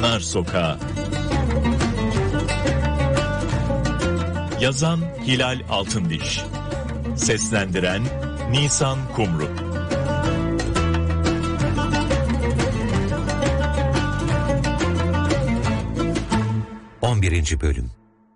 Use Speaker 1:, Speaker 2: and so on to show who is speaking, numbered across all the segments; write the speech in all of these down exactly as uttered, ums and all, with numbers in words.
Speaker 1: Nar Sokağı. Yazan Hilal Altındiş. Seslendiren Nisan Kumru.
Speaker 2: on birinci Bölüm.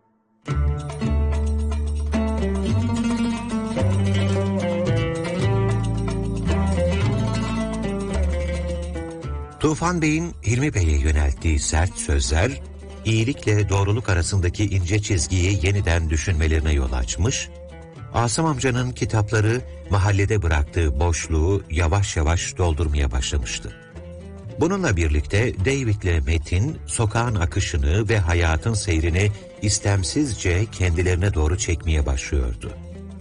Speaker 2: Tufan Bey'in Hilmi Bey'e yönelttiği sert sözler, iyilikle doğruluk arasındaki ince çizgiyi yeniden düşünmelerine yol açmış, Asım amcanın kitapları mahallede bıraktığı boşluğu yavaş yavaş doldurmaya başlamıştı. Bununla birlikte David'le Metin, sokağın akışını ve hayatın seyrini istemsizce kendilerine doğru çekmeye başlıyordu.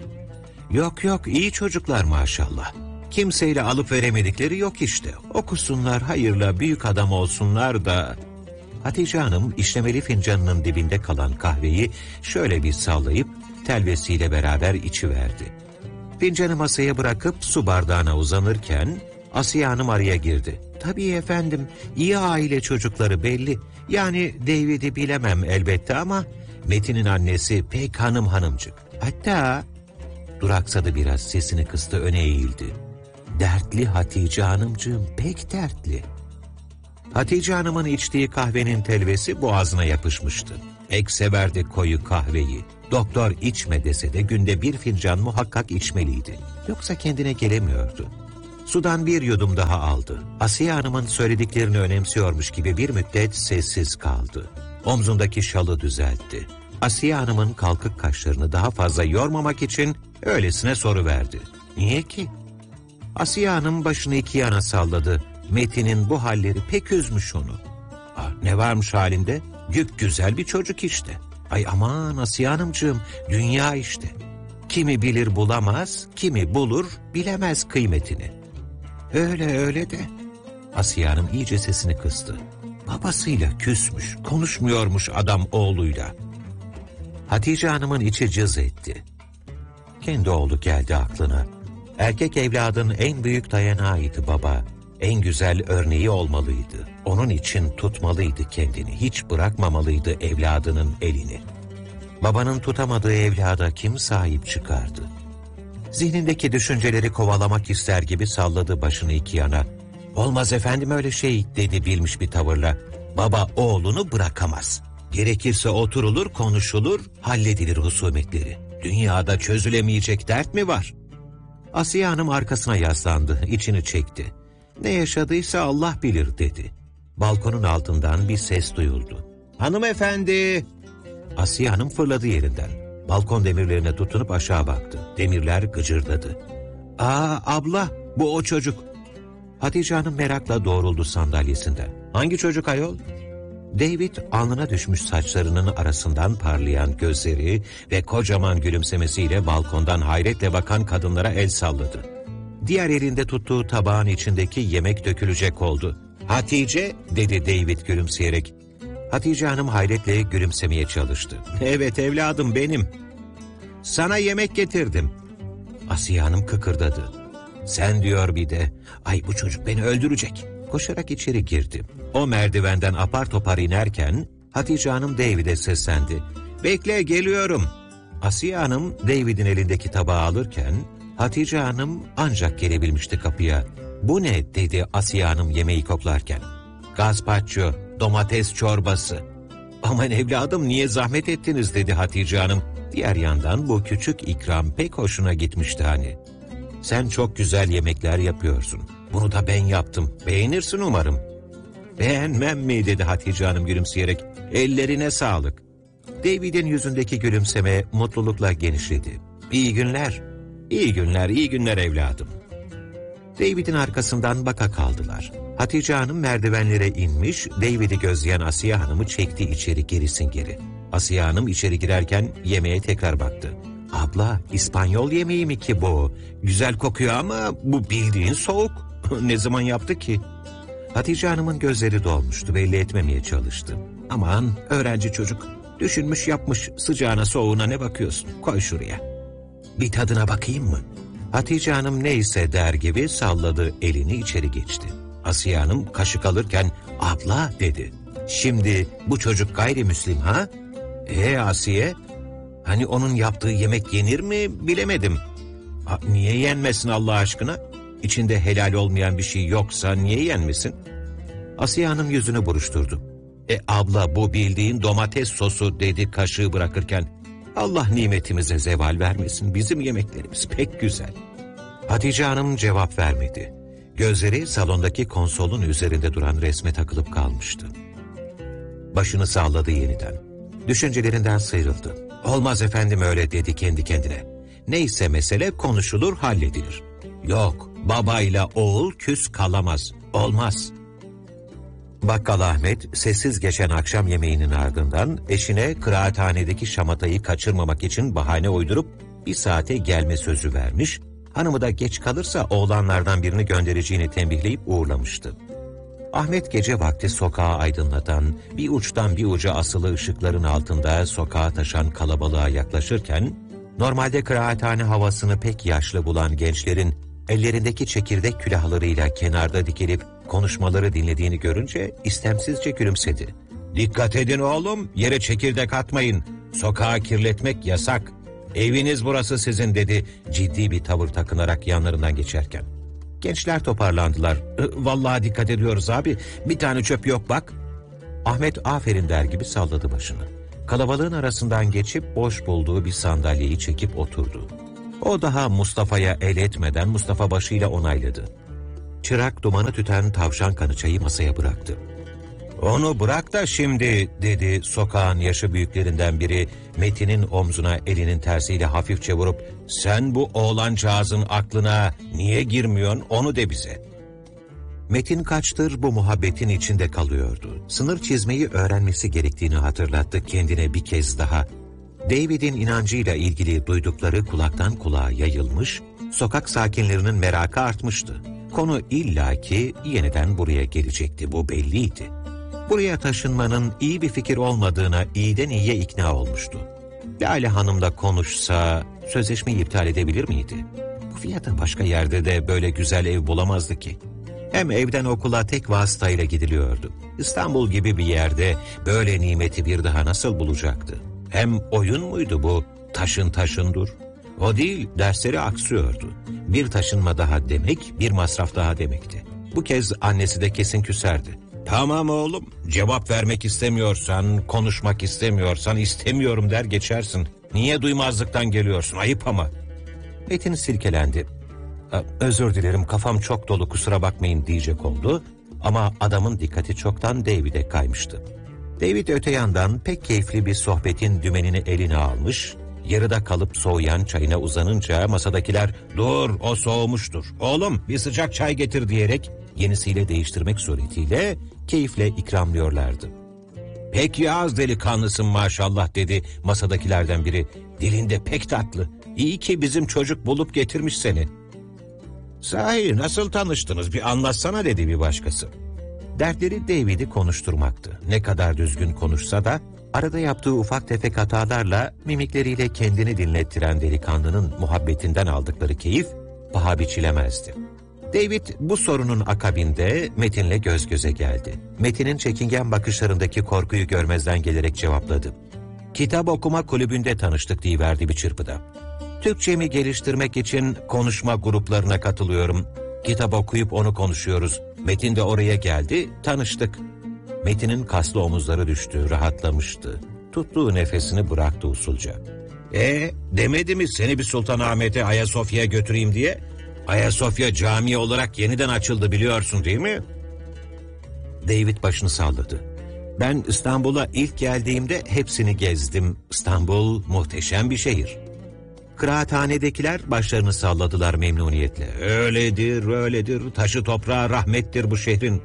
Speaker 2: Yok yok, iyi çocuklar maşallah. Kimseyle alıp veremedikleri yok işte. Okusunlar, hayırla büyük adam olsunlar da... Hatice Hanım işlemeli fincanının dibinde kalan kahveyi şöyle bir sallayıp telvesiyle beraber içiverdi. Fincanı masaya bırakıp su bardağına uzanırken Asiye Hanım araya girdi. Tabii efendim, iyi aile çocukları belli. Yani David'i bilemem elbette ama Metin'in annesi pek hanım hanımcık. Hatta duraksadı biraz, sesini kıstı, öne eğildi. Dertli Hatice Hanımcığım, pek dertli. Hatice Hanım'ın içtiği kahvenin telvesi boğazına yapışmıştı. Pek severdi koyu kahveyi. Doktor içme dese de günde bir fincan muhakkak içmeliydi. Yoksa kendine gelemiyordu. Sudan bir yudum daha aldı. Asiye Hanım'ın söylediklerini önemsiyormuş gibi bir müddet sessiz kaldı. Omzundaki şalı düzeltti. Asiye Hanım'ın kalkık kaşlarını daha fazla yormamak için öylesine soruverdi. Niye ki? Asiye Hanım başını iki yana salladı. Metin'in bu halleri pek üzmüş onu. Ah, ne varmış halinde? Güp güzel bir çocuk işte. Ay aman Asiye Hanımcığım, dünya işte. Kimi bilir bulamaz, kimi bulur bilemez kıymetini. Öyle öyle de. Asiye Hanım iyice sesini kıstı. Babasıyla küsmüş, konuşmuyormuş adam oğluyla. Hatice Hanım'ın içi cız etti. Kendi oğlu geldi aklına. Erkek evladın en büyük dayanağıydı baba. En güzel örneği olmalıydı. Onun için tutmalıydı kendini. Hiç bırakmamalıydı evladının elini. Babanın tutamadığı evlada kim sahip çıkardı? Zihnindeki düşünceleri kovalamak ister gibi salladı başını iki yana. Olmaz efendim öyle şey dedi bilmiş bir tavırla. Baba oğlunu bırakamaz. Gerekirse oturulur, konuşulur, halledilir husumetleri. Dünyada çözülemeyecek dert mi var? Asiye Hanım arkasına yaslandı, içini çekti. Ne yaşadıysa Allah bilir dedi. Balkonun altından bir ses duyuldu. Hanımefendi! Asiye Hanım fırladı yerinden. Balkon demirlerine tutunup aşağı baktı. Demirler gıcırdadı. Aa abla, bu o çocuk. Hatice Hanım merakla doğruldu sandalyesinden. Hangi çocuk ayol? David alnına düşmüş saçlarının arasından parlayan gözleri ve kocaman gülümsemesiyle balkondan hayretle bakan kadınlara el salladı. Diğer elinde tuttuğu tabağın içindeki yemek dökülecek oldu. Hatice dedi David gülümseyerek. Hatice Hanım hayretle gülümsemeye çalıştı. Evet evladım benim. Sana yemek getirdim. Asiye Hanım kıkırdadı. Sen diyor bir de. Ay bu çocuk beni öldürecek. Koşarak içeri girdi. O merdivenden apar topar inerken Hatice Hanım David'e seslendi. Bekle geliyorum. Asiye Hanım David'in elindeki tabağı alırken Hatice Hanım ancak gelebilmişti kapıya. Bu ne dedi Asiye Hanım yemeği koklarken. Gazpacho, domates çorbası. Aman evladım niye zahmet ettiniz dedi Hatice Hanım. Diğer yandan bu küçük ikram pek hoşuna gitmişti hani. Sen çok güzel yemekler yapıyorsun. Bunu da ben yaptım. Beğenirsin umarım. Beğenmem mi dedi Hatice Hanım gülümseyerek. Ellerine sağlık. David'in yüzündeki gülümseme mutlulukla genişledi. İyi günler. İyi günler, iyi günler evladım. David'in arkasından baka kaldılar. Hatice Hanım merdivenlere inmiş, David'i gözleyen Asiye Hanım'ı çekti içeri gerisin geri. Asiye Hanım içeri girerken yemeğe tekrar baktı. Abla, İspanyol yemeği mi ki bu? Güzel kokuyor ama bu bildiğin soğuk. Ne zaman yaptı ki? Hatice Hanım'ın gözleri dolmuştu, belli etmemeye çalıştı. Aman öğrenci çocuk, düşünmüş yapmış, sıcağına soğuğuna ne bakıyorsun? Koy şuraya. Bir tadına bakayım mı? Hatice Hanım neyse der gibi salladı elini içeri geçti. Asiye Hanım kaşık alırken abla dedi. Şimdi bu çocuk gayrimüslim ha? Ee Asiye? Hani onun yaptığı yemek yenir mi bilemedim. Ha, niye yenmesin Allah aşkına? İçinde helal olmayan bir şey yoksa niye yenmesin? Asiye Hanım yüzünü buruşturdu. E abla bu bildiğin domates sosu dedi kaşığı bırakırken. Allah nimetimize zeval vermesin, bizim yemeklerimiz pek güzel. Hatice Hanım cevap vermedi. Gözleri salondaki konsolun üzerinde duran resme takılıp kalmıştı. Başını salladı yeniden. Düşüncelerinden sıyrıldı. Olmaz efendim öyle dedi kendi kendine. Neyse mesele konuşulur halledilir. Yok, babayla oğul küs kalamaz. Olmaz. Bakkal Ahmet sessiz geçen akşam yemeğinin ardından eşine kıraathanedeki şamatayı kaçırmamak için bahane uydurup bir saate gelme sözü vermiş, hanımı da geç kalırsa oğlanlardan birini göndereceğini tembihleyip uğurlamıştı. Ahmet gece vakti sokağı aydınlatan, bir uçtan bir uca asılı ışıkların altında sokağa taşan kalabalığa yaklaşırken, normalde kıraathane havasını pek yaşlı bulan gençlerin ellerindeki çekirdek külahlarıyla kenarda dikilip konuşmaları dinlediğini görünce istemsizce gülümsedi. "Dikkat edin oğlum, yere çekirdek atmayın. Sokağı kirletmek yasak. Eviniz burası sizin," dedi ciddi bir tavır takınarak yanlarından geçerken. Gençler toparlandılar. "Vallahi dikkat ediyoruz abi, bir tane çöp yok bak." Ahmet aferin der gibi salladı başını. Kalabalığın arasından geçip boş bulduğu bir sandalyeyi çekip oturdu. O daha Mustafa'ya el etmeden Mustafa başıyla onayladı. Çırak dumanı tüten tavşan kanı çayı masaya bıraktı. "Onu bırak da şimdi," dedi sokağın yaşı büyüklerinden biri Metin'in omzuna elinin tersiyle hafifçe vurup, "Sen bu oğlancağızın aklına niye girmiyorsun onu de bize." Metin kaçtır bu muhabbetin içinde kalıyordu. Sınır çizmeyi öğrenmesi gerektiğini hatırlattı kendine bir kez daha. David'in inancıyla ilgili duydukları kulaktan kulağa yayılmış, sokak sakinlerinin merakı artmıştı. Konu illaki yeniden buraya gelecekti, bu belliydi. Buraya taşınmanın iyi bir fikir olmadığına iyiden iyiye ikna olmuştu. Lale Hanım'la konuşsa sözleşmeyi iptal edebilir miydi? Bu fiyata başka yerde de böyle güzel ev bulamazdı ki. Hem evden okula tek vasıtayla gidiliyordu. İstanbul gibi bir yerde böyle nimeti bir daha nasıl bulacaktı? Hem oyun muydu bu? Taşın taşın dur. O değil, dersleri aksıyordu. Bir taşınma daha demek, bir masraf daha demekti. Bu kez annesi de kesin küserdi. "Tamam oğlum, cevap vermek istemiyorsan, konuşmak istemiyorsan istemiyorum der geçersin. Niye duymazlıktan geliyorsun, ayıp ama." Metin silkelendi. "Özür dilerim, kafam çok dolu, kusura bakmayın," diyecek oldu. Ama adamın dikkati çoktan David'e kaymıştı. David öte yandan pek keyifli bir sohbetin dümenini eline almış, yarıda kalıp soğuyan çayına uzanınca masadakiler "Dur, o soğumuştur. Oğlum bir sıcak çay getir," diyerek yenisiyle değiştirmek suretiyle keyifle ikramlıyorlardı. "Pek yağız delikanlısın maşallah," dedi masadakilerden biri. "Dilinde pek tatlı. İyi ki bizim çocuk bulup getirmiş seni." "Sahi nasıl tanıştınız bir anlatsana," dedi bir başkası. Dertleri David'i konuşturmaktı. Ne kadar düzgün konuşsa da arada yaptığı ufak tefek hatalarla mimikleriyle kendini dinlettiren delikanlının muhabbetinden aldıkları keyif paha biçilemezdi. David bu sorunun akabinde Metin'le göz göze geldi. Metin'in çekingen bakışlarındaki korkuyu görmezden gelerek cevapladı. "Kitap okuma kulübünde tanıştık," diyiverdi bir çırpıda. "Türkçemi geliştirmek için konuşma gruplarına katılıyorum. Kitap okuyup onu konuşuyoruz. Metin de oraya geldi, tanıştık." Metin'in kaslı omuzları düştü, rahatlamıştı. Tuttuğu nefesini bıraktı usulca. "E demedi mi seni bir Sultanahmet'e Ayasofya'ya götüreyim diye? Ayasofya cami olarak yeniden açıldı biliyorsun değil mi?" David başını salladı. "Ben İstanbul'a ilk geldiğimde hepsini gezdim. İstanbul muhteşem bir şehir." Kıraathanedekiler başlarını salladılar memnuniyetle. "Öyledir, öyledir. Taşı toprağı rahmettir bu şehrin.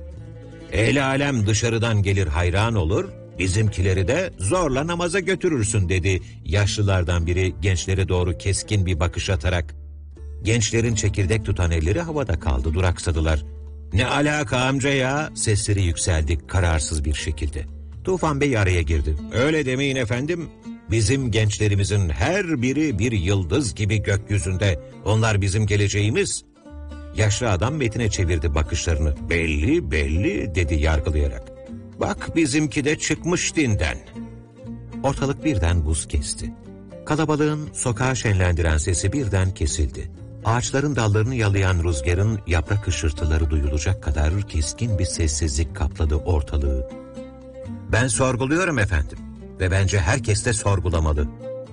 Speaker 2: El alem dışarıdan gelir hayran olur, bizimkileri de zorla namaza götürürsün," dedi yaşlılardan biri gençlere doğru keskin bir bakış atarak. Gençlerin çekirdek tutan elleri havada kaldı, duraksadılar. "Ne alaka amca ya?" sesleri yükseldi kararsız bir şekilde. Tufan Bey araya girdi. "Öyle demeyin efendim. Bizim gençlerimizin her biri bir yıldız gibi gökyüzünde. Onlar bizim geleceğimiz." Yaşlı adam Metin'e çevirdi bakışlarını. "Belli belli," dedi yargılayarak. Bak bizimki de çıkmış dinden. Ortalık birden buz kesti. Kalabalığın sokağı şenlendiren sesi birden kesildi. Ağaçların dallarını yalayan rüzgarın yaprak hışırtıları duyulacak kadar keskin bir sessizlik kapladı ortalığı. Ben sorguluyorum efendim ve bence herkes de sorgulamalı.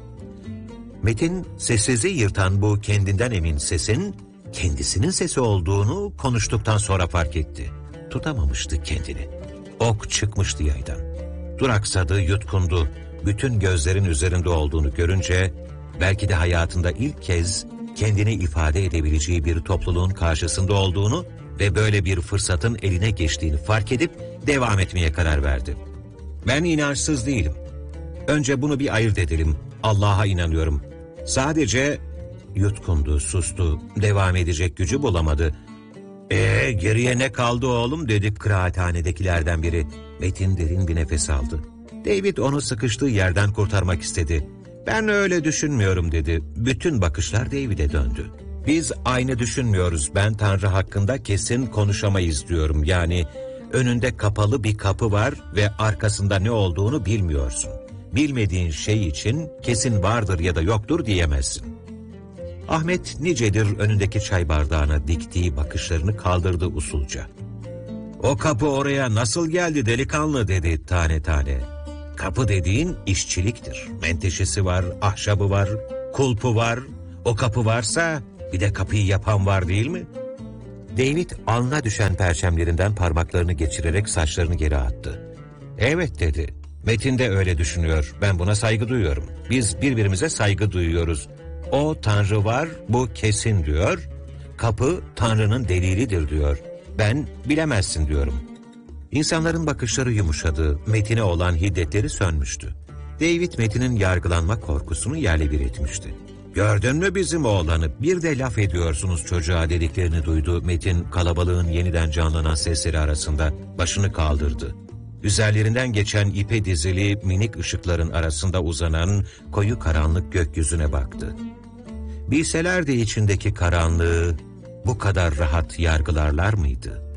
Speaker 2: Metin sessizliği yırtan bu kendinden emin sesin kendisinin sesi olduğunu konuştuktan sonra fark etti. Tutamamıştı kendini. Ok çıkmıştı yaydan. Duraksadı, yutkundu. Bütün gözlerin üzerinde olduğunu görünce belki de hayatında ilk kez kendini ifade edebileceği bir topluluğun karşısında olduğunu ve böyle bir fırsatın eline geçtiğini fark edip devam etmeye karar verdi. Ben inançsız değilim. Önce bunu bir ayırt edelim. Allah'a inanıyorum. Sadece yutkundu, sustu, devam edecek gücü bulamadı. Ee geriye ne kaldı oğlum dedik kıraathanedekilerden biri. Metin derin bir nefes aldı. David onu sıkıştığı yerden kurtarmak istedi. Ben öyle düşünmüyorum dedi. Bütün bakışlar David'e döndü. Biz aynı düşünmüyoruz. Ben Tanrı hakkında kesin konuşamayız diyorum. Yani önünde kapalı bir kapı var ve arkasında ne olduğunu bilmiyorsun. Bilmediğin şey için kesin vardır ya da yoktur diyemezsin. Ahmet nicedir önündeki çay bardağına diktiği bakışlarını kaldırdı usulca. O kapı oraya nasıl geldi delikanlı dedi tane tane. Kapı dediğin işçiliktir. Menteşesi var, ahşabı var, kulpu var. O kapı varsa bir de kapıyı yapan var değil mi? David alnına düşen perçemlerinden parmaklarını geçirerek saçlarını geri attı. Evet dedi. Metin de öyle düşünüyor. Ben buna saygı duyuyorum. Biz birbirimize saygı duyuyoruz. O Tanrı var, bu kesin diyor. Kapı Tanrı'nın delilidir diyor. Ben bilemezsin diyorum. İnsanların bakışları yumuşadı, Metin'e olan hiddetleri sönmüştü. David Metin'in yargılanma korkusunu yerle bir etmişti. Gördün mü bizim oğlanı, bir de laf ediyorsunuz çocuğa dediklerini duydu. Metin kalabalığın yeniden canlanan sesleri arasında başını kaldırdı. Üzerlerinden geçen ipe dizili minik ışıkların arasında uzanan koyu karanlık gökyüzüne baktı. Bilselerdi içindeki karanlığı bu kadar rahat yargılarlar mıydı?